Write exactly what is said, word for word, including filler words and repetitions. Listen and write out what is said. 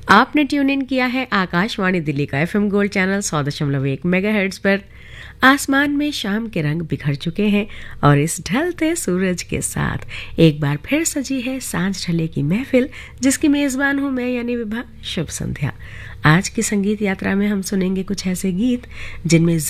आपने tune in किया है आकाशवाणी दिल्ली का एफएम गोल्ड चैनल सौ दशमलव एक मेगाहर्ट्ज पर। आसमान में शाम के रंग बिखर चुके हैं और इस ढलते सूरज के साथ एक बार फिर सजी है सांझ ढले की महफिल, जिसकी मेजबान हूं मैं यानी विभा। शुभ संध्या। आज की संगीत यात्रा में हम सुनेंगे कुछ ऐसे गीत जिनमें